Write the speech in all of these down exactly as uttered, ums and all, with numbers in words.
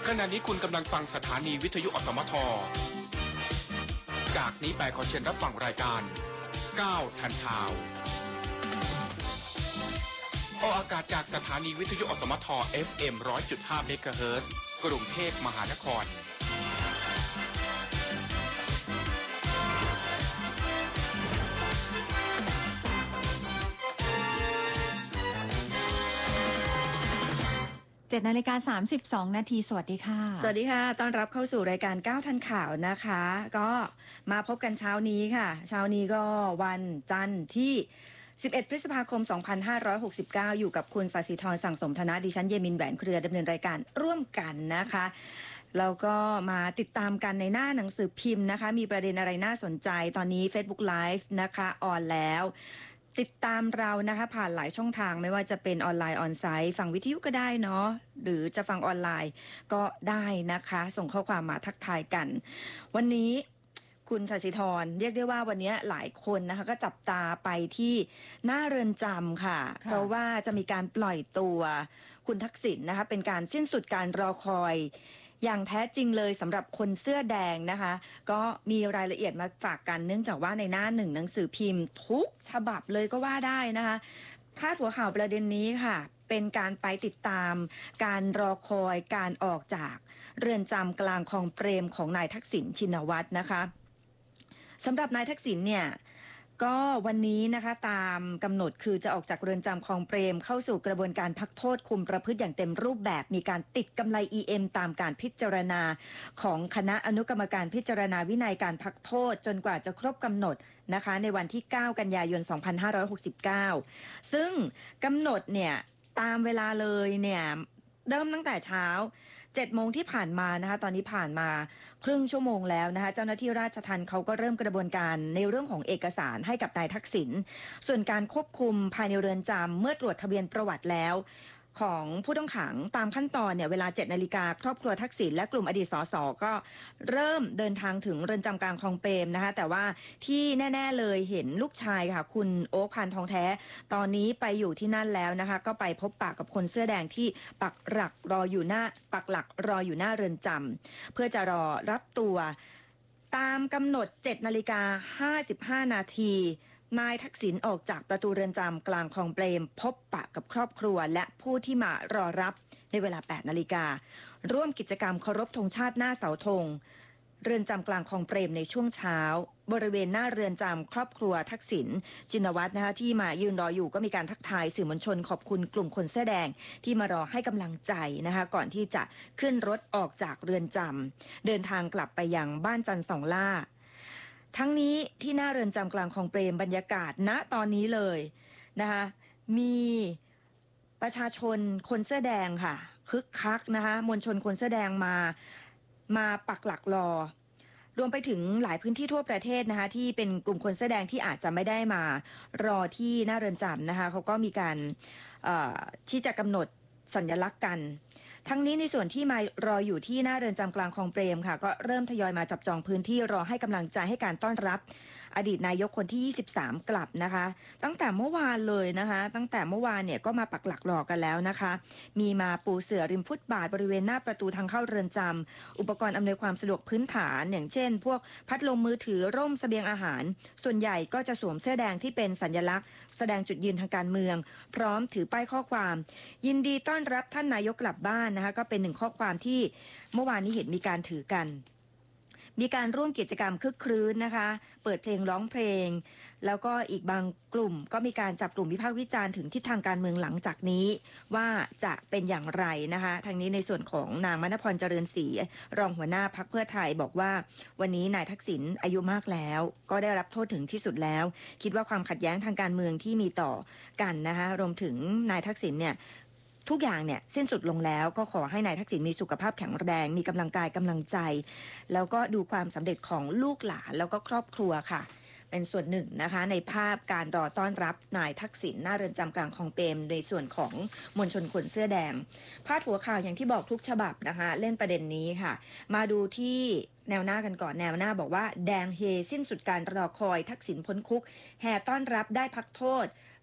ขณะนี้คุณกำลังฟังสถานีวิทยุอสมทจากนี้ไปขอเชิญรับฟังรายการก้าวทันข่าวออกอากาศจากสถานีวิทยุอสมท เอฟ เอ็ม หนึ่งร้อยจุดห้า เมกะเฮิรตซ์กรุงเทพมหานครเจ็ดนาฬิกาสามสิบสองนาทีสวัสดีค่ะสวัสดีค่ะต้อนรับเข้าสู่รายการก้าวทันข่าวนะคะก็มาพบกันเช้านี้ค่ะเช้านี้ก็วันจันทร์ที่สิบเอ็ดพฤษภาคมสองพันห้าร้อยหกสิบเก้าอยู่กับคุณศศิธรสั่งสมธนะดิฉันเยมินแหวนเครือดำเนินรายการร่วมกันนะคะแล้วก็มาติดตามกันในหน้าหนังสือพิมพ์นะคะมีประเด็นอะไรน่าสนใจตอนนี้ Facebook Live นะคะออนแล้วติดตามเรานะคะผ่านหลายช่องทางไม่ว่าจะเป็นออนไลน์ออนไซต์ฟังวิทยุก็ได้เนาะหรือจะฟังออนไลน์ก็ได้นะคะส่งข้อความมาทักทายกันวันนี้คุณศศิธรเรียกได้ว่าวันนี้หลายคนนะคะก็จับตาไปที่หน้าเรือนจำค่ะเพราะว่าจะมีการปล่อยตัวคุณทักษิณนะคะเป็นการสิ้นสุดการรอคอยอย่างแท้จริงเลยสำหรับคนเสื้อแดงนะคะก็มีรายละเอียดมาฝากกันเนื่องจากว่าในหน้าหนึ่งหนังสือพิมพ์ทุกฉบับเลยก็ว่าได้นะคะพาดหัวข่าวประเด็นนี้ค่ะเป็นการไปติดตามการรอคอยการออกจากเรือนจำกลางคลองเปรมของนายทักษิณชินวัตรนะคะสำหรับนายทักษิณเนี่ยก็วันนี้นะคะตามกำหนดคือจะออกจากเรือนจำคลองเปรมเข้าสู่กระบวนการพักโทษคุมประพฤติอย่างเต็มรูปแบบมีการติดกำไร อี เอ็ม ตามการพิจารณาของคณะอนุกรรมการพิจารณาวินัยการพักโทษจนกว่าจะครบกำหนดนะคะในวันที่เก้ากันยายนสองพันห้าร้อยหกสิบเก้าซึ่งกำหนดเนี่ยตามเวลาเลยเนี่ยเริ่มตั้งแต่เช้าเจ็ดโมงที่ผ่านมานะคะตอนนี้ผ่านมาครึ่งชั่วโมงแล้วนะคะเจ้าหน้าที่ราชทัณฑ์เขาก็เริ่มกระบวนการในเรื่องของเอกสารให้กับนายทักษิณส่วนการควบคุมภายในเรือนจำเมื่อตรวจทะเบียนประวัติแล้วของผู้ต้องขังตามขั้นตอนเนี่ยเวลาเจ็ดนาฬิกาครอบครัวทักษิณและกลุ่มอดีตสสก็เริ่มเดินทางถึงเรือนจำกลางคลองเปรมนะคะแต่ว่าที่แน่ๆเลยเห็นลูกชายค่ะคุณโอ๊คพันทองแท้ตอนนี้ไปอยู่ที่นั่นแล้วนะคะก็ไปพบปะกับคนเสื้อแดงที่ปักหลักรออยู่หน้าปักหลักรออยู่หน้าเรือนจำเพื่อจะรอรับตัวตามกำหนดเจ็ดนาฬิกาห้าสิบห้านาทีนายทักษิณออกจากประตูเรือนจำกลางคลองเปรมพบปะกับครอบครัวและผู้ที่มารอรับในเวลาแปดนาฬิการ่วมกิจกรรมเคารพธงชาติหน้าเสาธงเรือนจำกลางคลองเปรมในช่วงเช้าบริเวณหน้าเรือนจำครอบครัวทักษิณชินวัตรนะคะที่มายืนรออยู่ก็มีการทักทายสื่อมวลชนขอบคุณกลุ่มคนเสื้อแดงที่มารอให้กำลังใจนะคะก่อนที่จะขึ้นรถออกจากเรือนจำเดินทางกลับไปยังบ้านจันทร์สองล่าทั้งนี้ที่หน้าเรือนจำกลางคลองเปรมบรรยากาศณตอนนี้เลยนะคะมีประชาชนคนเสื้อแดงค่ะคึกคักนะคะมวลชนคนเสื้อแดงมามาปักหลักรอรวมไปถึงหลายพื้นที่ทั่วประเทศนะคะที่เป็นกลุ่มคนเสื้อแดงที่อาจจะไม่ได้มารอที่หน้าเรือนจำนะคะเขาก็มีการที่จะกำหนดสัญลักษณ์กันทั้งนี้ในส่วนที่มารออยู่ที่หน้าเรือนจำกลางคลองเปรมค่ะก็เริ่มทยอยมาจับจองพื้นที่รอให้กำลังใจให้การต้อนรับอดีตนายกคนที่ยี่สิบสามกลับนะคะตั้งแต่เมื่อวานเลยนะคะตั้งแต่เมื่อวานเนี่ยก็มาปักหลักรอกันแล้วนะคะมีมาปูเสื่อริมฟุตบาทบริเวณหน้าประตูทางเข้าเรือนจำอุปกรณ์อำนวยความสะดวกพื้นฐานอย่างเช่นพวกพัดลมมือถือร่มเสบียงอาหารส่วนใหญ่ก็จะสวมเสื้อแดงที่เป็นสัญลักษณ์แสดงจุดยืนทางการเมืองพร้อมถือป้ายข้อความยินดีต้อนรับท่านนายกกลับบ้านนะคะก็เป็นหนึ่งข้อความที่เมื่อวานนี้เห็นมีการถือกันมีการร่วมกิจกรรมคึกครื้นนะคะเปิดเพลงร้องเพลงแล้วก็อีกบางกลุ่มก็มีการจับกลุ่มวิพากษ์วิจารณ์ถึงทิศทางการเมืองหลังจากนี้ว่าจะเป็นอย่างไรนะคะทางนี้ในส่วนของนางมณพรเจริญศรีรองหัวหน้าพรรคเพื่อไทยบอกว่าวันนี้นายทักษิณอายุมากแล้วก็ได้รับโทษถึงที่สุดแล้วคิดว่าความขัดแย้งทางการเมืองที่มีต่อกันนะคะรวมถึงนายทักษิณเนี่ยทุกอย่างเนี่ยสิ้นสุดลงแล้วก็ขอให้นายทักษิณมีสุขภาพแข็งแรงมีกำลังกายกำลังใจแล้วก็ดูความสำเร็จของลูกหลานแล้วก็ครอบครัวค่ะเป็นส่วนหนึ่งนะคะในภาพการรอต้อนรับนายทักษิณหน้าเรือนจำกลางคลองเปรมในส่วนของมวลชนคนเสื้อแดงพาดหัวข่าวอย่างที่บอกทุกฉบับนะคะเล่นประเด็นนี้ค่ะมาดูที่แนวหน้ากันก่อนแนวหน้าบอกว่าแดงเฮสิ้นสุดการรอคอยทักษิณพ้นคุกแห่ต้อนรับได้พักโทษ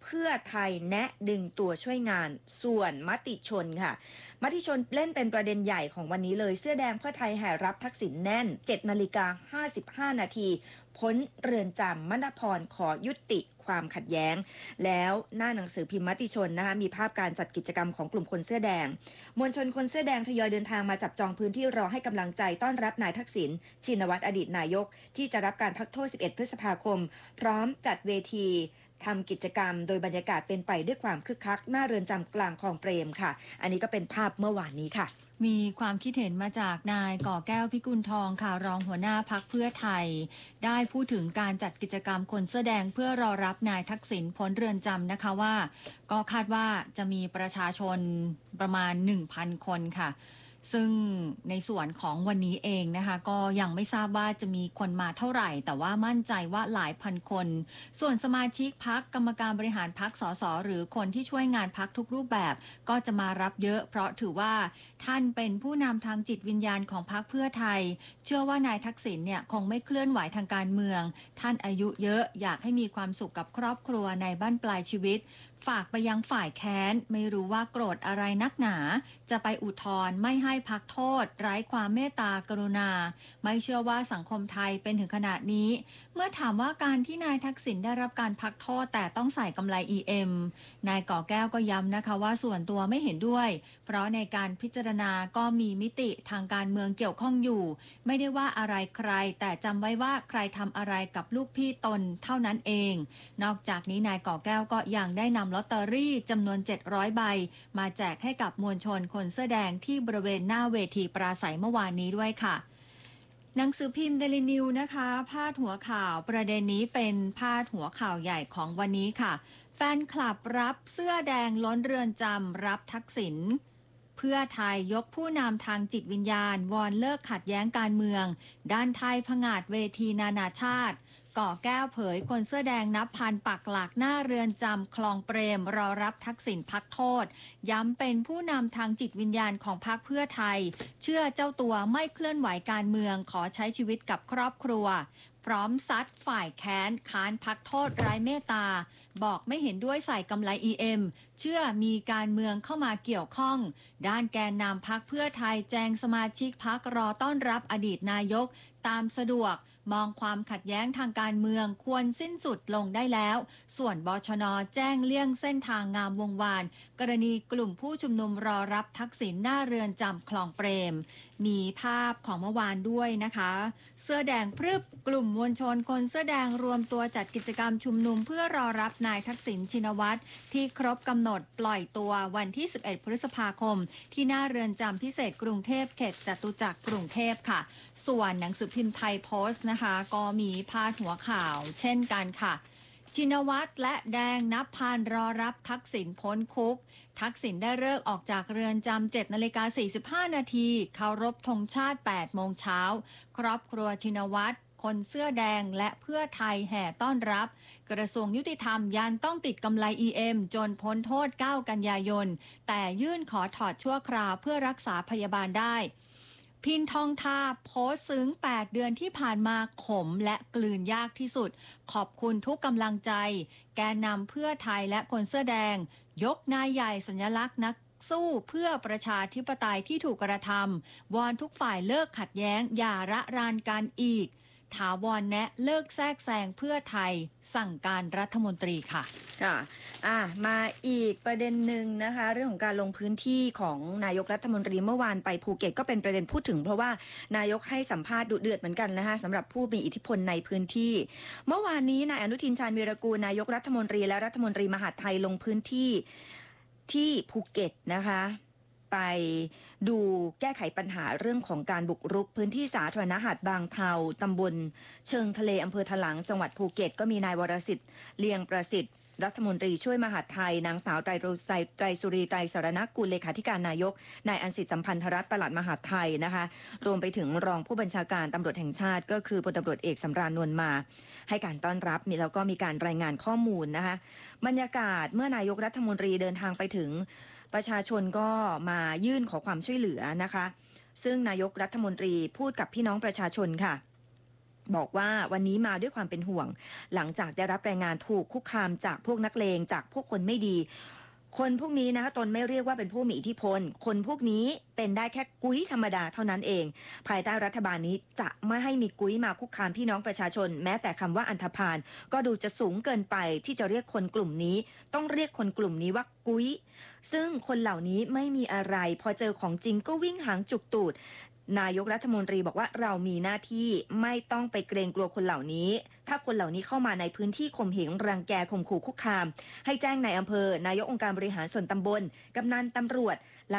เพื่อไทยแนะดึงตัวช่วยงานส่วนมติชนค่ะมติชนเล่นเป็นประเด็นใหญ่ของวันนี้เลยเสื้อแดงเพื่อไทยแห่รับทักษิณแน่น เจ็ดนาฬิกาห้าสิบห้านาทีพ้นเรือนจำมณพรขอยุติความขัดแย้งแล้วหน้าหนังสือพิมพ์มติชนนะคะมีภาพการจัดกิจกรรมของกลุ่มคนเสื้อแดงมวลชนคนเสื้อแดงทยอยเดินทางมาจับจองพื้นที่รอให้กำลังใจต้อนรับนายทักษิณชินวัตรอดีตนายกที่จะรับการพักโทษสิบเอ็ดพฤษภาคมพร้อมจัดเวทีทำกิจกรรมโดยบรรยากาศเป็นไปด้วยความคึกคักหน้าเรือนจำกลางคลองเปรมค่ะอันนี้ก็เป็นภาพเมื่อวานนี้ค่ะมีความคิดเห็นมาจากนายก่อแก้วพิกุลทองค่ะรองหัวหน้าพรรคเพื่อไทยได้พูดถึงการจัดกิจกรรมคนเสื้อแดงเพื่อรอรับนายทักษิณพ้นเรือนจำนะคะว่าก็คาดว่าจะมีประชาชนประมาณ หนึ่งพัน คนค่ะซึ่งในส่วนของวันนี้เองนะคะก็ยังไม่ทราบว่าจะมีคนมาเท่าไหร่แต่ว่ามั่นใจว่าหลายพันคนส่วนสมาชิกพรรคกรรมการบริหารพรรคสสหรือคนที่ช่วยงานพรรคทุกรูปแบบก็จะมารับเยอะเพราะถือว่าท่านเป็นผู้นำทางจิตวิญญาณของพรรคเพื่อไทยเชื่อว่านายทักษิณเนี่ยคงไม่เคลื่อนไหวทางการเมืองท่านอายุเยอะอยากให้มีความสุขกับครอบครัวในบ้านปลายชีวิตฝากไปยังฝ่ายแค้นไม่รู้ว่าโกรธอะไรนักหนาจะไปอุทธรณ์ไม่ให้พักโทษไร้ความเมตตากรุณาไม่เชื่อว่าสังคมไทยเป็นถึงขนาดนี้เมื่อถามว่าการที่นายทักษิณได้รับการพักโทษแต่ต้องใส่กำไร อี เอ็ม นายก่อแก้วก็ย้ำนะคะว่าส่วนตัวไม่เห็นด้วยเพราะในการพิจารณาก็มีมิติทางการเมืองเกี่ยวข้องอยู่ไม่ได้ว่าอะไรใครแต่จำไว้ว่าใครทำอะไรกับลูกพี่ตนเท่านั้นเองนอกจากนี้นายก่อแก้วก็ยังได้นำลอตเตอรี่จำนวนเจ็ดร้อยใบมาแจกให้กับมวลชนคนเสื้อแดงที่บริเวณหน้าเวทีปราศัยเมื่อวานนี้ด้วยค่ะหนังสือพิมพ์เดลินิวนะคะพาดหัวข่าวประเด็นนี้เป็นพาดหัวข่าวใหญ่ของวันนี้ค่ะแฟนคลับรับเสื้อแดงล้นเรือนจำรับทักษิณเพื่อไทยยกผู้นำทางจิตวิญญาณวอนเลิกขัดแย้งการเมืองด้านไทยผงาดเวทีนานาชาติก่อแก้วเผยคนเสื้อแดงนับพันปักหลักหน้าเรือนจำคลองเปรมรอรับทักษิณพักโทษย้ำเป็นผู้นำทางจิตวิญญาณของพรรคเพื่อไทยเชื่อเจ้าตัวไม่เคลื่อนไหวการเมืองขอใช้ชีวิตกับครอบครัวพร้อมซัดฝ่ายแค้นค้านพักโทษไร้เมตตาบอกไม่เห็นด้วยใส่กำไร อี เอ็ม เชื่อมีการเมืองเข้ามาเกี่ยวข้องด้านแกนนำพรรคเพื่อไทยแจงสมาชิกพรรครอต้อนรับอดีตนายกตามสะดวกมองความขัดแย้งทางการเมืองควรสิ้นสุดลงได้แล้วส่วนบชน.แจ้งเลี่ยงเส้นทางงามวงวานกรณีกลุ่มผู้ชุมนุมรอรับทักษิณหน้าเรือนจำคลองเปรมมีภาพของเมื่อวานด้วยนะคะเสื้อแดงพรึบกลุ่มมวลชนคนเสื้อแดงรวมตัวจัดกิจกรรมชุมนุมเพื่อรอรับนายทักษิณชินวัตรที่ครบกำหนดปล่อยตัววันที่สิบเอ็ดพฤษภาคมที่หน้าเรือนจำพิเศษกรุงเทพเขตจตุจักรกรุงเทพค่ะส่วนหนังสือพิมพ์ไทยโพสต์นะคะก็มีพาดหัวข่าวเช่นกันค่ะชินวัตรและแดงนับพันรอรับทักษิณพ้นคุกทักษิณได้เลิกออกจากเรือนจำเจ็ดนาฬิกาสี่สิบห้านาทีเคารพธงชาติแปดโมงเช้าครอบครัวชินวัตรคนเสื้อแดงและเพื่อไทยแห่ต้อนรับกระทรวงยุติธรรมยันต้องติดกำไร อี เอ็ม จนพ้นโทษเก้ากันยายนแต่ยื่นขอถอดชั่วคราวเพื่อรักษาพยาบาลได้พินทองทาโพสต์ซึ้งแปดเดือนที่ผ่านมาขมและกลืนยากที่สุดขอบคุณทุกกำลังใจแกนนำเพื่อไทยและคนเสื้อแดงยกนายใหญ่สัญลักษณ์นักสู้เพื่อประชาธิปไตยที่ถูกกระทำวอนทุกฝ่ายเลิกขัดแย้งอย่าระรานกันอีกถาวรแนะเลิกแทรกแซงเพื่อไทยสั่งการรัฐมนตรีค่ะค่ะอ่ะมาอีกประเด็นหนึ่งนะคะเรื่องของการลงพื้นที่ของนายกรัฐมนตรีเมื่อวานไปภูเก็ตก็เป็นประเด็นพูดถึงเพราะว่านายกให้สัมภาษณ์ดุเดือดเหมือนกันนะคะสำหรับผู้มีอิทธิพลในพื้นที่เมื่อวานนี้นายอนุทินชาญวีรกูลนายกรัฐมนตรีและรัฐมนตรีมหาดไทยลงพื้นที่ที่ภูเก็ตนะคะไปดูแก้ไขปัญหาเรื่องของการบุกรุกพื้นที่สาธารณะหาดบางเทาตำบลเชิงทะเลอำเภอถลางจังหวัดภูเก็ตก็มีนายวรสิทธิ์เลียงประสิทธิ์รัฐมนตรีช่วยมหาดไทยนางสาวไตรไตรสุรีไตรสรณกุลเลขาธิการนายกนายอันสิทธิสัมพันธรัตน์ปลัดมหาดไทยนะคะรวมไปถึงรองผู้บัญชาการตำรวจแห่งชาติก็คือพลตำรวจเอกสำราญนวลมาให้การต้อนรับมีแล้วก็มีการรายงานข้อมูลนะคะบรรยากาศเมื่อนายกรัฐมนตรีเดินทางไปถึงประชาชนก็มายื่นขอความช่วยเหลือนะคะซึ่งนายกรัฐมนตรีพูดกับพี่น้องประชาชนค่ะบอกว่าวันนี้มาด้วยความเป็นห่วงหลังจากได้รับรายงานถูกคุกคามจากพวกนักเลงจากพวกคนไม่ดีคนพวกนี้นะคะตนไม่เรียกว่าเป็นผู้มีอิทธิพลคนพวกนี้เป็นได้แค่กุ้ยธรรมดาเท่านั้นเองภายใต้รัฐบาลนี้จะไม่ให้มีกุ้ยมาคุกคามพี่น้องประชาชนแม้แต่คำว่าอันธพาลก็ดูจะสูงเกินไปที่จะเรียกคนกลุ่มนี้ต้องเรียกคนกลุ่มนี้ว่ากุ้ยซึ่งคนเหล่านี้ไม่มีอะไรพอเจอของจริงก็วิ่งหางจุกตูดนายกรัฐมนตรีบอกว่าเรามีหน้าที่ไม่ต้องไปเกรงกลัวคนเหล่านี้ถ้าคนเหล่านี้เข้ามาในพื้นที่ข่มเหงรังแกข่มขู่คุกคามให้แจ้งในอำเภอนายกองค์การบริหารส่วนตำบลกำนันตำรวจ